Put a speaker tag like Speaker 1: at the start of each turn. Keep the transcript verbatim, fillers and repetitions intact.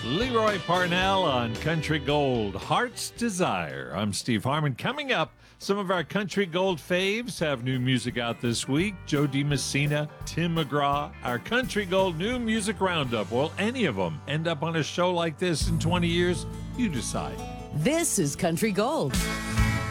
Speaker 1: Leroy Parnell on Country Gold, Heart's Desire. I'm Steve Harmon. Coming up, some of our Country Gold faves have new music out this week. Joe DiMessina, Tim McGraw, our Country Gold New Music Roundup. Will any of them end up on a show like this in twenty years? You decide.
Speaker 2: This is Country Gold.